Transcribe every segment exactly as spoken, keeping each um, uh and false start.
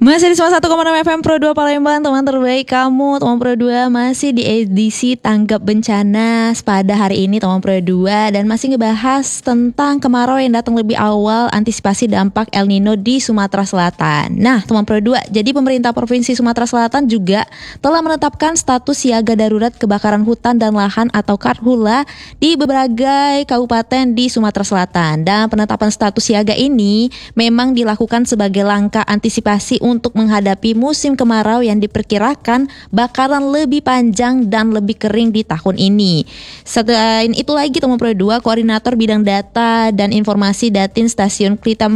Masih di seratus satu koma enam F M Pro dua Palembang, teman terbaik kamu, teman Pro dua masih di edisi tanggap bencana pada hari ini teman Pro dua, dan masih ngebahas tentang kemarau yang datang lebih awal, antisipasi dampak El Nino di Sumatera Selatan. Nah teman Pro dua, jadi pemerintah Provinsi Sumatera Selatan juga telah menetapkan status siaga darurat kebakaran hutan dan lahan atau Karhutla di beberapa kabupaten di Sumatera Selatan. Dan penetapan status siaga ini memang dilakukan sebagai langkah antisipasi untuk menghadapi musim kemarau yang diperkirakan bakalan lebih panjang dan lebih kering di tahun ini. Selain itu lagi teman Pro dua, Koordinator Bidang Data dan Informasi Datin Stasiun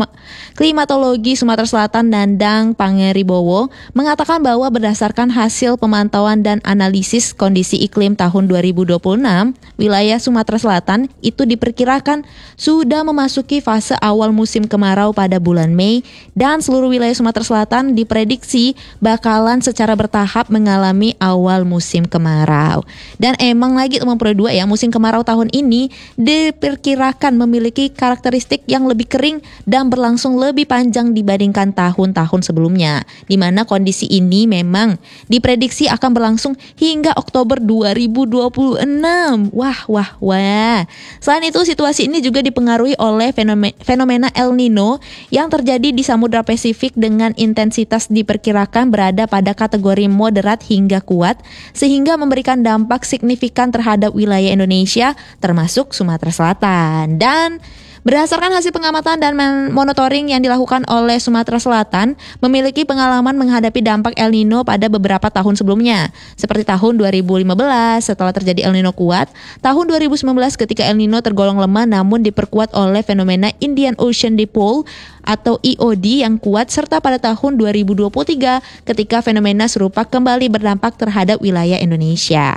Klimatologi Sumatera Selatan Nandang Pangeribowo mengatakan bahwa berdasarkan hasil pemantauan dan analisis kondisi iklim tahun dua ribu dua puluh enam, wilayah Sumatera Selatan itu diperkirakan sudah memasuki fase awal musim kemarau pada bulan Mei, dan seluruh wilayah Sumatera Selatan diprediksi bakalan secara bertahap mengalami awal musim kemarau. Dan emang lagi teman Pro dua ya, musim kemarau tahun ini diperkirakan memiliki karakteristik yang lebih kering dan berlangsung lebih panjang dibandingkan tahun-tahun sebelumnya, di mana kondisi ini memang diprediksi akan berlangsung hingga Oktober dua ribu dua puluh enam. Wah wah wah. Selain itu, situasi ini juga dipengaruhi oleh fenomena El Nino yang terjadi di Samudra Pasifik dengan intensitas diperkirakan berada pada kategori moderat hingga kuat, sehingga memberikan dampak signifikan terhadap wilayah Indonesia termasuk Sumatera Selatan. Dan berdasarkan hasil pengamatan dan monitoring yang dilakukan oleh Sumatera Selatan, memiliki pengalaman menghadapi dampak El Nino pada beberapa tahun sebelumnya, seperti tahun dua ribu lima belas setelah terjadi El Nino kuat, tahun dua ribu sembilan belas ketika El Nino tergolong lemah namun diperkuat oleh fenomena Indian Ocean Dipole atau I O D yang kuat, serta pada tahun dua ribu dua puluh tiga ketika fenomena serupa kembali berdampak terhadap wilayah Indonesia.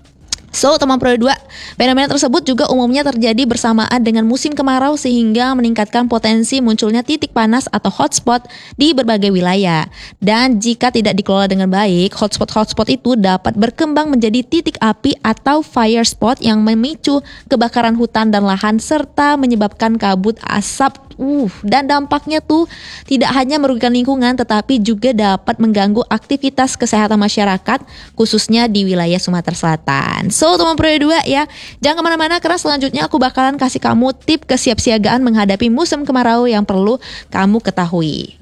So, teman Pro dua, fenomena tersebut juga umumnya terjadi bersamaan dengan musim kemarau sehingga meningkatkan potensi munculnya titik panas atau hotspot di berbagai wilayah. Dan jika tidak dikelola dengan baik, hotspot-hotspot itu dapat berkembang menjadi titik api atau fire spot yang memicu kebakaran hutan dan lahan serta menyebabkan kabut asap. Uh, dan dampaknya tuh tidak hanya merugikan lingkungan tetapi juga dapat mengganggu aktivitas kesehatan masyarakat khususnya di wilayah Sumatera Selatan. So teman Pro dua ya, jangan kemana-mana karena selanjutnya aku bakalan kasih kamu tip kesiapsiagaan menghadapi musim kemarau yang perlu kamu ketahui.